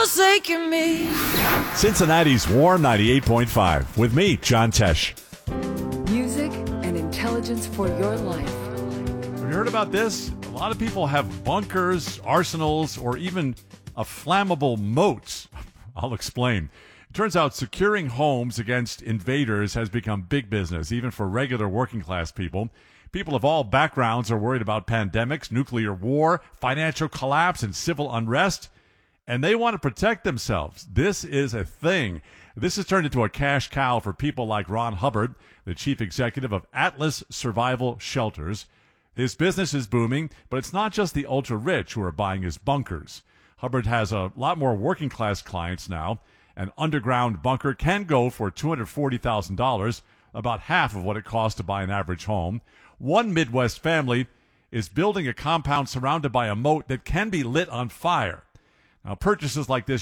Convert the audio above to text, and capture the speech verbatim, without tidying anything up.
forsaken me. Cincinnati's Warm ninety-eight point five with me, John Tesh. Music and intelligence for your life. Have you heard about this? A lot of people have bunkers, arsenals, or even a flammable moat. I'll explain. It turns out securing homes against invaders has become big business, even for regular working class people. People of all backgrounds are worried about pandemics, nuclear war, financial collapse, and civil unrest, and they want to protect themselves. This is a thing. This has turned into a cash cow for people like Ron Hubbard, the chief executive of Atlas Survival Shelters. His business is booming, but it's not just the ultra-rich who are buying his bunkers. Hubbard has a lot more working-class clients now. An underground bunker can go for two hundred forty thousand dollars, about half of what it costs to buy an average home. One Midwest family is building a compound surrounded by a moat that can be lit on fire. Now, purchases like this